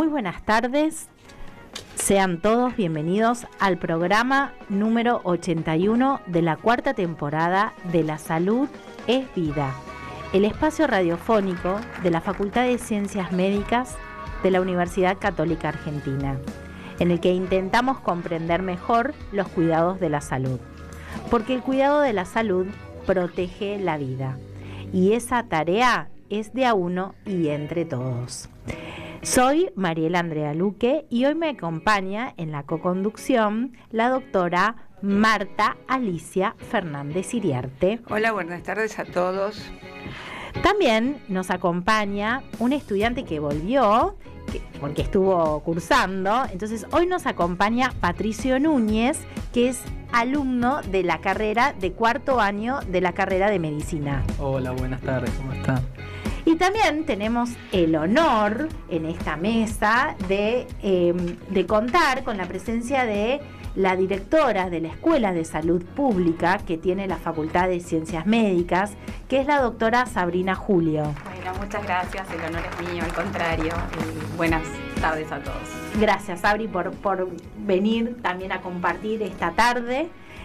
Muy buenas tardes, sean todos bienvenidos al programa número 81 de la cuarta temporada de La Salud es Vida, el espacio radiofónico de la Facultad de Ciencias Médicas de la Universidad Católica Argentina, en el que intentamos comprender mejor los cuidados de la salud, porque el cuidado de la salud protege la vida, y esa tarea es de a uno y entre todos. Soy Mariela Andrea Luque y hoy me acompaña en la coconducción la doctora Marta Alicia Fernández Iriarte. Hola, buenas tardes a todos. También nos acompaña un estudiante que volvió, porque estuvo cursando, entonces hoy nos acompaña Patricio Núñez, que es alumno de la carrera de cuarto año de la carrera de medicina. Hola, buenas tardes, ¿cómo están? Y también tenemos el honor en esta mesa de contar con la presencia de la directora de la Escuela de Salud Pública que tiene la Facultad de Ciencias Médicas, que es la doctora Sabrina Julio. Bueno, muchas gracias, el honor es mío, al contrario. Buenas tardes a todos. Gracias, Sabri, por venir también a compartir esta tarde.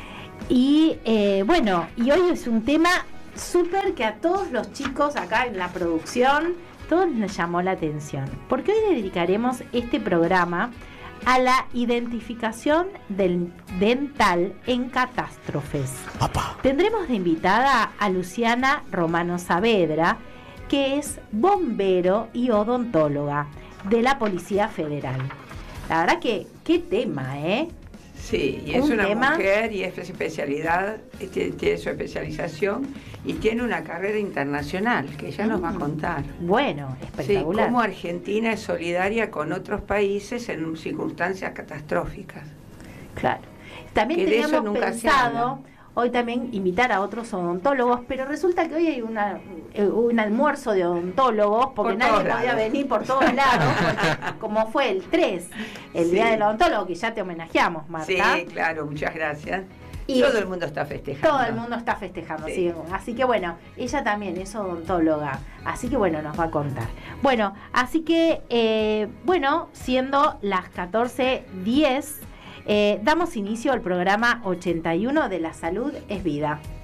Y y hoy es un tema súper que a todos los chicos acá en la producción, todos les llamó la atención, porque hoy dedicaremos este programa a la identificación del dental en catástrofes. ¡Papá! Tendremos de invitada a Luciana Romano Saavedra, que es bombero y odontóloga de la Policía Federal. La verdad que, qué tema, ¿eh? Sí, y es una mujer y es especialidad, tiene su especialización y tiene una carrera internacional que ella nos va a contar. Bueno, espectacular. Sí, cómo Argentina es solidaria con otros países en circunstancias catastróficas. Claro. También que teníamos de eso nunca pensado hoy también invitar a otros odontólogos, pero resulta que hoy hay un almuerzo de odontólogos, porque por nadie podía venir por todos lados, porque, como fue el 3, el Día del Odontólogo, que ya te homenajeamos, Marta. Sí, claro, muchas gracias. Y todo el mundo está festejando. Todo el mundo está festejando, sí. Así que bueno, ella también es odontóloga, así que bueno, nos va a contar. Bueno, así que, siendo las 14:10, damos inicio al programa 81 de La Salud es Vida.